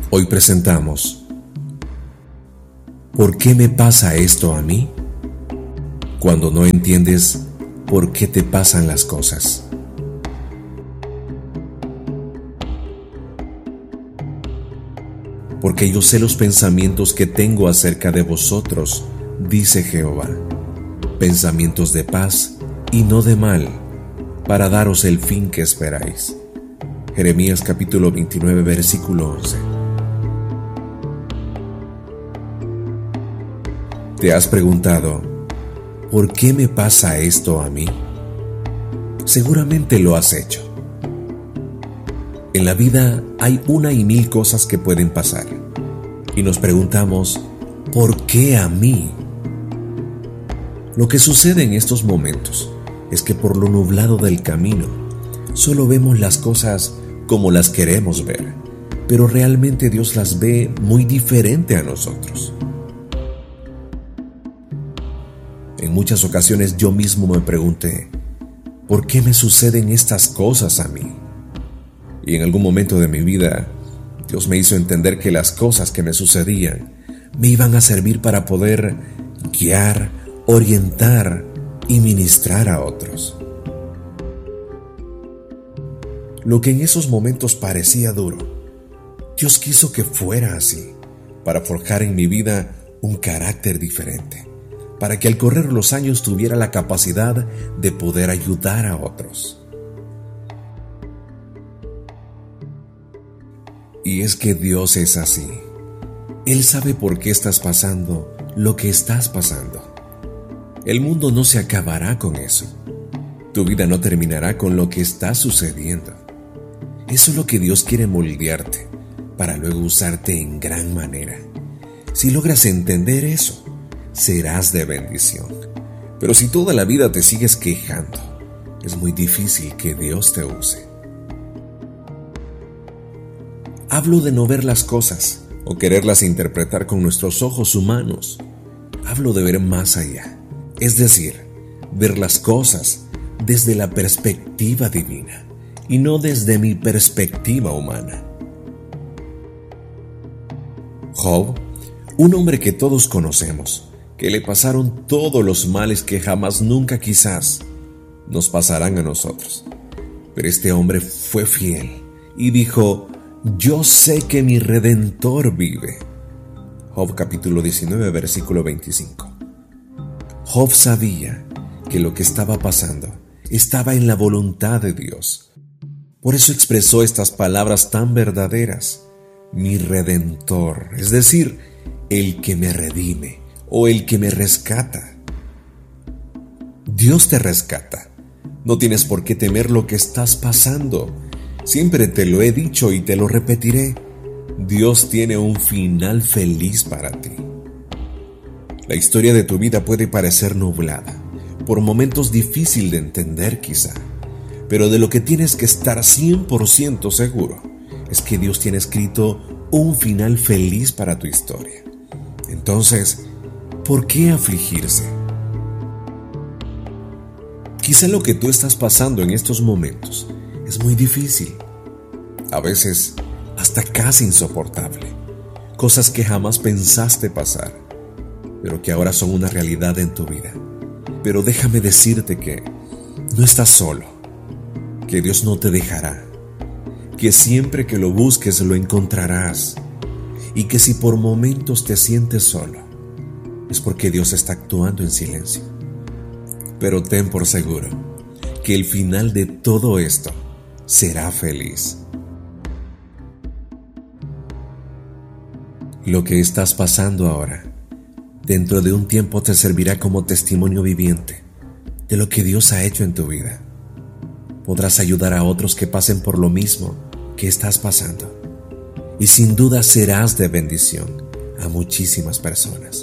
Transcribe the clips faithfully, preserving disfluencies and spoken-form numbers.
Hoy presentamos ¿Por qué me pasa esto a mí? Cuando no entiendes por qué te pasan las cosas. Porque yo sé los pensamientos que tengo acerca de vosotros, dice Jehová, pensamientos de paz y no de mal, para daros el fin que esperáis. Jeremías capítulo veintinueve, versículo once. ¿Te has preguntado, ¿por qué me pasa esto a mí? Seguramente lo has hecho. En la vida hay una y mil cosas que pueden pasar, y nos preguntamos, ¿por qué a mí? Lo que sucede en estos momentos es que por lo nublado del camino, solo vemos las cosas como las queremos ver, pero realmente Dios las ve muy diferente a nosotros. En muchas ocasiones yo mismo me pregunté, ¿por qué me suceden estas cosas a mí? Y en algún momento de mi vida, Dios me hizo entender que las cosas que me sucedían me iban a servir para poder guiar, orientar y ministrar a otros. Lo que en esos momentos parecía duro, Dios quiso que fuera así, para forjar en mi vida un carácter diferente, para que al correr los años tuviera la capacidad de poder ayudar a otros. Y es que Dios es así. Él sabe por qué estás pasando lo que estás pasando. El mundo no se acabará con eso. Tu vida no terminará con lo que está sucediendo. Eso es lo que Dios quiere moldearte, para luego usarte en gran manera. Si logras entender eso, serás de bendición. Pero si toda la vida te sigues quejando, es muy difícil que Dios te use. Hablo de no ver las cosas o quererlas interpretar con nuestros ojos humanos. Hablo de ver más allá, es decir, ver las cosas desde la perspectiva divina y no desde mi perspectiva humana. Job, un hombre que todos conocemos, que le pasaron todos los males que jamás nunca quizás nos pasarán a nosotros. Pero este hombre fue fiel y dijo, yo sé que mi Redentor vive. Job capítulo diecinueve, versículo veinticinco. Job sabía que lo que estaba pasando estaba en la voluntad de Dios. Por eso expresó estas palabras tan verdaderas. Mi Redentor, es decir, el que me redime o el que me rescata. Dios te rescata. No tienes por qué temer lo que estás pasando. Siempre te lo he dicho y te lo repetiré. Dios tiene un final feliz para ti. La historia de tu vida puede parecer nublada, por momentos difícil de entender quizá, pero de lo que tienes que estar cien por ciento seguro es que Dios tiene escrito un final feliz para tu historia. Entonces, ¿por qué afligirse? Quizá lo que tú estás pasando en estos momentos es muy difícil, a veces hasta casi insoportable, cosas que jamás pensaste pasar, pero que ahora son una realidad en tu vida. Pero déjame decirte que no estás solo, que Dios no te dejará, que siempre que lo busques lo encontrarás, y que si por momentos te sientes solo, es porque Dios está actuando en silencio. Pero ten por seguro que el final de todo esto será feliz. Lo que estás pasando ahora, dentro de un tiempo te servirá como testimonio viviente de lo que Dios ha hecho en tu vida. Podrás ayudar a otros que pasen por lo mismo que estás pasando, y sin duda serás de bendición a muchísimas personas.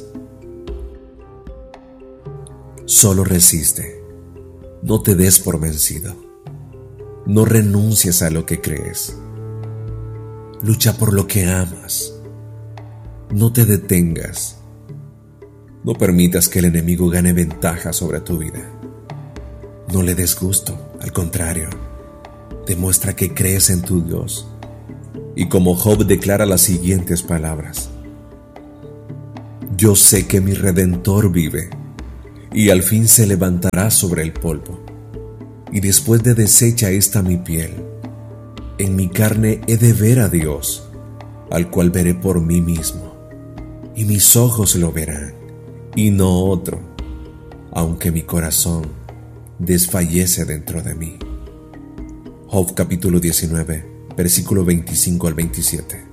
Solo resiste, no te des por vencido, no renuncies a lo que crees, lucha por lo que amas, no te detengas, no permitas que el enemigo gane ventaja sobre tu vida, no le des gusto, al contrario, demuestra que crees en tu Dios Y como Job declara las siguientes palabras: yo sé que mi Redentor vive, y al fin se levantará sobre el polvo. Y después de deshecha esta mi piel, en mi carne he de ver a Dios, al cual veré por mí mismo, y mis ojos lo verán, y no otro, aunque mi corazón desfallece dentro de mí. Job capítulo diecinueve, versículo veinticinco al veintisiete.